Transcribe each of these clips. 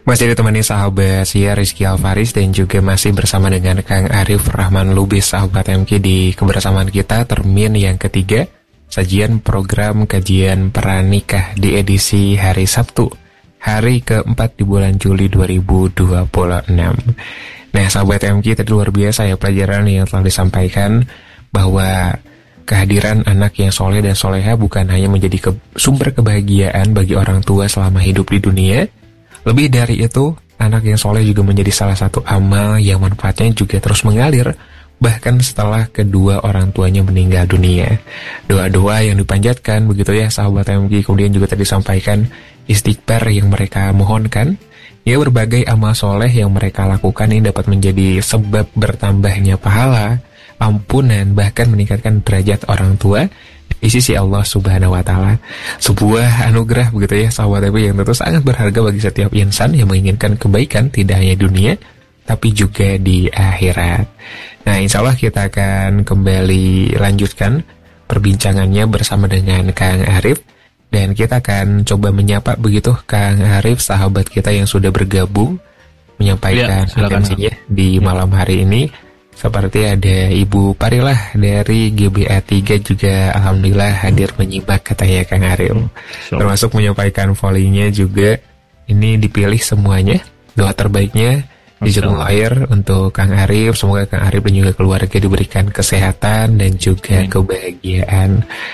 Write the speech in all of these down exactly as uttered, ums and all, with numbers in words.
Masih ditemani sahabat Sia Rizky Alfaris dan juga masih bersama dengan Kang Arif Rahman Lubis, sahabat M K, di kebersamaan kita termin yang ketiga, sajian program kajian pranikah di edisi hari Sabtu, hari keempat di bulan Juli dua ribu dua puluh enam. Nah sahabat M K, tadi luar biasa ya pelajaran yang telah disampaikan, bahwa kehadiran anak yang soleh dan soleha bukan hanya menjadi ke sumber kebahagiaan bagi orang tua selama hidup di dunia. Lebih dari itu, anak yang soleh juga menjadi salah satu amal yang manfaatnya juga terus mengalir, bahkan setelah kedua orang tuanya meninggal dunia. Doa-doa yang dipanjatkan, begitu ya sahabat M G, kemudian juga tadi disampaikan istighfar yang mereka mohonkan, ya berbagai amal soleh yang mereka lakukan ini dapat menjadi sebab bertambahnya pahala, ampunan, bahkan meningkatkan derajat orang tua di sisi Allah Subhanahu wa Ta'ala. Sebuah anugerah begitu ya sahabat M K, yang tentu sangat berharga bagi setiap insan yang menginginkan kebaikan tidak hanya dunia tapi juga di akhirat. Nah insya Allah kita akan kembali lanjutkan perbincangannya bersama dengan Kang Arif, dan kita akan coba menyapa begitu Kang Arif, sahabat kita yang sudah bergabung menyampaikan ya, atensinya di malam hari ini. Seperti ada Ibu Parilah dari G B A tiga juga alhamdulillah hadir menyimak, katanya Kang Arif. So. Termasuk menyampaikan volley-nya juga ini dipilih semuanya. Doa terbaiknya dijemur air untuk Kang Arif. Semoga Kang Arif dan juga keluarga diberikan kesehatan dan juga amin. Kebahagiaan.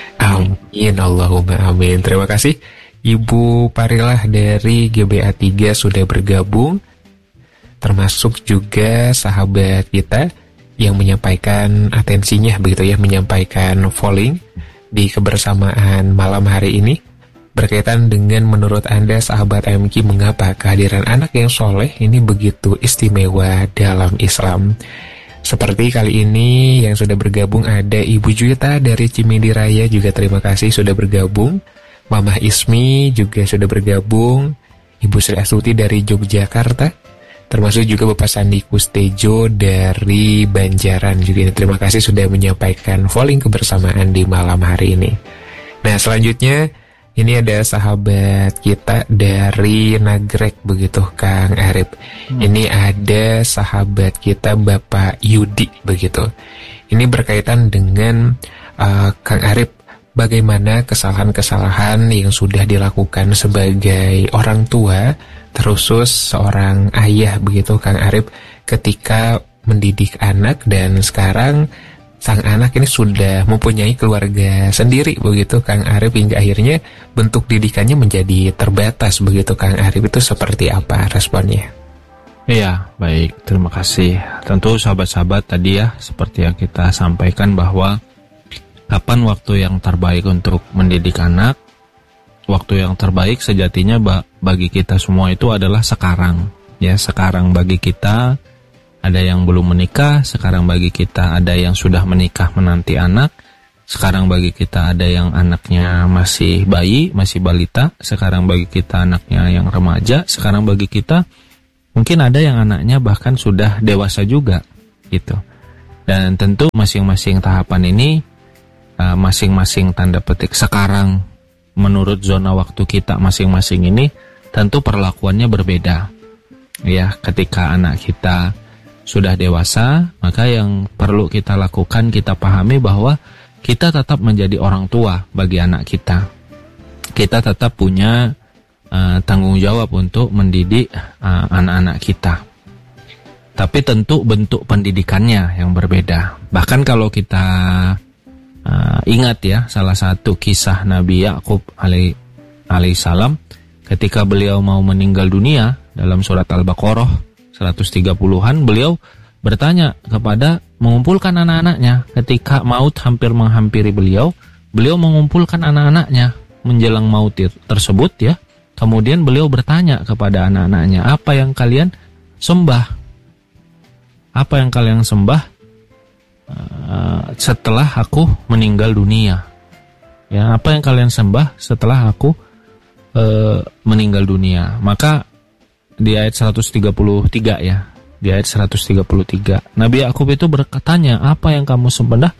Amin. Allahumma amin. Terima kasih Ibu Parilah dari G B A tiga sudah bergabung. Termasuk juga sahabat kita yang menyampaikan atensinya begitu ya, menyampaikan polling di kebersamaan malam hari ini berkaitan dengan menurut Anda sahabat M K, mengapa kehadiran anak yang soleh ini begitu istimewa dalam Islam. Seperti kali ini yang sudah bergabung ada Ibu Juwita dari Cimindi Raya, juga terima kasih sudah bergabung. Mamah Ismi juga sudah bergabung. Ibu Sri Astuti dari Yogyakarta, termasuk juga Bapak Sandi Kustejo dari Banjaran juga. Terima kasih sudah menyampaikan polling kebersamaan di malam hari ini. Nah selanjutnya ini ada sahabat kita dari Nagrek begitu Kang Arif. Hmm. Ini ada sahabat kita Bapak Yudi begitu. Ini berkaitan dengan uh, Kang Arif, bagaimana kesalahan-kesalahan yang sudah dilakukan sebagai orang tua, terusus seorang ayah begitu Kang Arif, ketika mendidik anak, dan sekarang sang anak ini sudah mempunyai keluarga sendiri begitu Kang Arif, hingga akhirnya bentuk didikannya menjadi terbatas begitu Kang Arif. Itu seperti apa responnya? Iya, baik, terima kasih. Tentu sahabat-sahabat tadi ya, seperti yang kita sampaikan bahwa kapan waktu yang terbaik untuk mendidik anak. Waktu yang terbaik sejatinya bagi kita semua itu adalah sekarang. Ya, sekarang bagi kita ada yang belum menikah, sekarang bagi kita ada yang sudah menikah menanti anak, sekarang bagi kita ada yang anaknya masih bayi, masih balita, sekarang bagi kita anaknya yang remaja, sekarang bagi kita mungkin ada yang anaknya bahkan sudah dewasa juga gitu. Dan tentu masing-masing tahapan ini, masing-masing tanda petik sekarang menurut zona waktu kita masing-masing ini tentu perlakuannya berbeda. Ya, ketika anak kita sudah dewasa, maka yang perlu kita lakukan, kita pahami bahwa kita tetap menjadi orang tua bagi anak kita. Kita tetap punya uh, tanggung jawab untuk mendidik uh, anak-anak kita. Tapi tentu bentuk pendidikannya yang berbeda. Bahkan kalau kita Uh, ingat ya, salah satu kisah Nabi Yakub alaih, alaihissalam ketika beliau mau meninggal dunia, dalam surat Al-Baqarah seratus tiga puluhan, beliau bertanya kepada mengumpulkan anak-anaknya. Ketika maut hampir menghampiri beliau, beliau mengumpulkan anak-anaknya menjelang maut tersebut ya. Kemudian beliau bertanya kepada anak-anaknya, apa yang kalian sembah? Apa yang kalian sembah Uh, setelah aku meninggal dunia? Ya, apa yang kalian sembah setelah aku uh, meninggal dunia? Maka di ayat seratus tiga puluh tiga ya, di ayat seratus tiga puluh tiga Nabi Yakub itu bertanya, apa yang kamu sembah?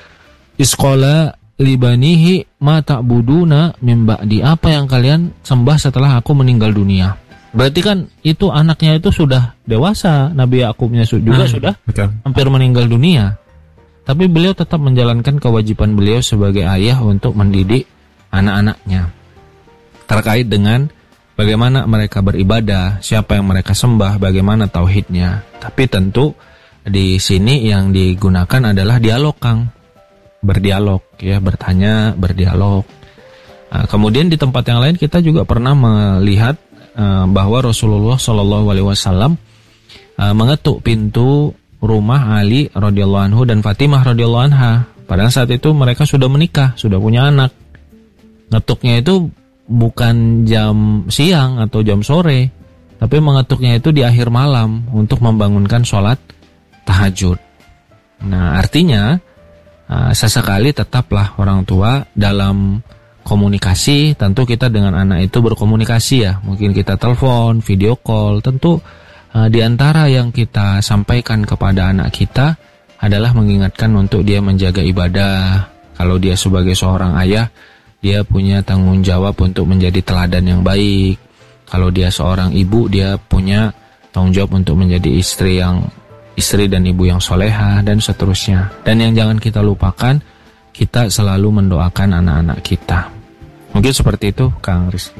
Isqala libanihi ma ta'buduna min ba'di, apa yang kalian sembah setelah aku meninggal dunia? Berarti kan itu anaknya itu sudah dewasa, Nabi Yakubnya juga hmm, sudah betul. hampir meninggal dunia. Tapi beliau tetap menjalankan kewajiban beliau sebagai ayah untuk mendidik anak-anaknya. Terkait dengan bagaimana mereka beribadah, siapa yang mereka sembah, bagaimana tauhidnya. Tapi tentu di sini yang digunakan adalah dialog, Kang. Berdialog, ya, bertanya, berdialog. Nah, kemudian di tempat yang lain kita juga pernah melihat bahwa Rasulullah Shallallahu Alaihi Wasallam mengetuk pintu rumah Ali radhiyallahu anhu dan Fatimah radhiyallahu anha. Padahal saat itu mereka sudah menikah, sudah punya anak. Ngetuknya itu bukan jam siang atau jam sore, tapi mengetuknya itu di akhir malam untuk membangunkan sholat tahajud. Nah, artinya sesekali tetaplah orang tua dalam komunikasi. Tentu kita dengan anak itu berkomunikasi, ya. Mungkin kita telepon, video call. Tentu uh, di antara yang kita sampaikan kepada anak kita adalah mengingatkan untuk dia menjaga ibadah. Kalau dia sebagai seorang ayah, dia punya tanggung jawab untuk menjadi teladan yang baik. Kalau dia seorang ibu, dia punya tanggung jawab untuk menjadi istri yang istri dan ibu yang solehah, dan seterusnya. Dan yang jangan kita lupakan, kita selalu mendoakan anak-anak kita. Mungkin seperti itu, Kang Rizky.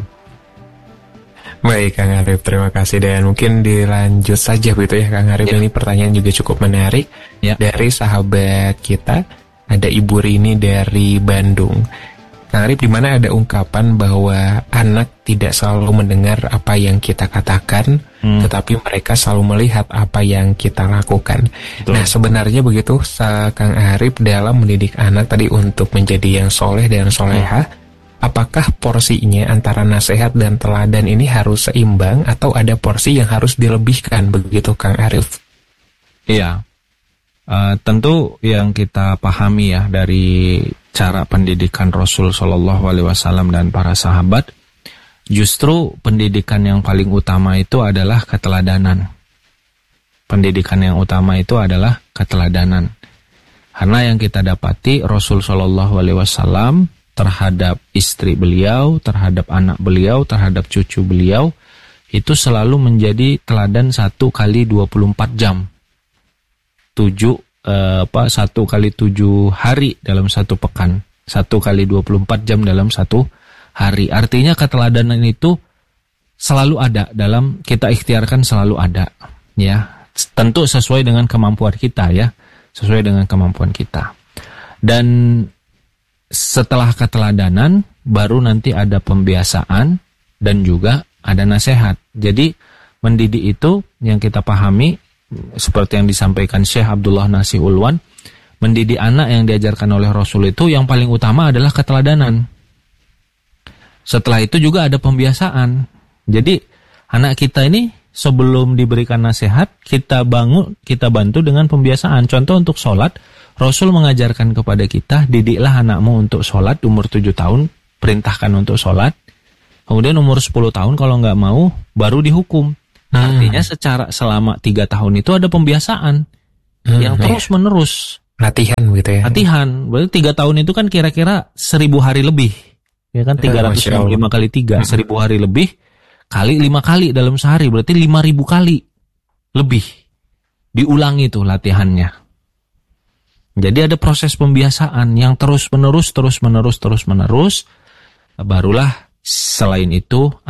Baik, Kang Arif, terima kasih. Dan mungkin dilanjut saja begitu ya, Kang Arif. Ya. Ini pertanyaan juga cukup menarik, ya. Dari sahabat kita, ada Ibu Rini dari Bandung. Kang Arif, di mana ada ungkapan bahwa anak tidak selalu mendengar apa yang kita katakan, hmm. tetapi mereka selalu melihat apa yang kita lakukan. Betul. Nah, sebenarnya begitu, Kang Arif, dalam mendidik anak tadi untuk menjadi yang soleh dan soleha, hmm. apakah porsinya antara nasihat dan teladan ini harus seimbang atau ada porsi yang harus dilebihkan begitu, Kang Arif? Iya, uh, tentu yang kita pahami ya dari cara pendidikan Rasul Shallallahu Alaihi Wasallam dan para sahabat, justru pendidikan yang paling utama itu adalah keteladanan. Pendidikan yang utama itu adalah keteladanan. Karena yang kita dapati Rasul Shallallahu Alaihi Wasallam terhadap istri beliau, terhadap anak beliau, terhadap cucu beliau, itu selalu menjadi teladan satu kali dua puluh empat jam. Tujuh, eh, apa, satu kali tujuh hari dalam satu pekan. Satu kali dua puluh empat jam dalam satu hari. Artinya keteladanan itu selalu ada dalam, kita ikhtiarkan selalu ada. Ya, tentu sesuai dengan kemampuan kita ya. Sesuai dengan kemampuan kita. Dan setelah keteladanan, baru nanti ada pembiasaan dan juga ada nasihat. Jadi mendidik itu yang kita pahami, seperti yang disampaikan Syekh Abdullah Nasih Ulwan, mendidik anak yang diajarkan oleh Rasul itu yang paling utama adalah keteladanan. Setelah itu juga ada pembiasaan. Jadi anak kita ini sebelum diberikan nasihat, kita bangun, kita bantu dengan pembiasaan. Contoh untuk sholat, Rasul mengajarkan kepada kita, didiklah anakmu untuk sholat umur tujuh tahun, perintahkan untuk sholat. Kemudian umur sepuluh tahun kalau nggak mau, baru dihukum. Hmm. Artinya secara selama tiga tahun itu ada pembiasaan hmm, yang terus-menerus. Latihan gitu ya. Latihan, berarti tiga tahun itu kan kira-kira seribu hari lebih. Ya kan, tiga ratus enam puluh lima kali tiga, hmm. seribu hari lebih, kali lima kali dalam sehari, berarti lima ribu kali lebih. Diulangi tuh latihannya. Jadi ada proses pembiasaan yang terus menerus, terus menerus, terus menerus. Barulah selain itu